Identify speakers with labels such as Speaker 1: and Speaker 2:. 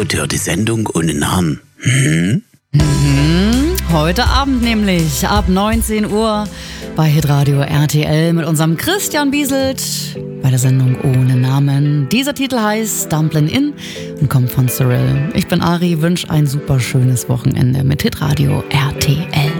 Speaker 1: und hört die Sendung ohne Namen.
Speaker 2: Heute Abend nämlich, ab 19 Uhr bei Hitradio RTL mit unserem Christian Bieselt bei der Sendung ohne Namen. Dieser Titel heißt Dumplin' In und kommt von Cyril. Ich bin Ari, wünsche ein super schönes Wochenende mit Hitradio RTL.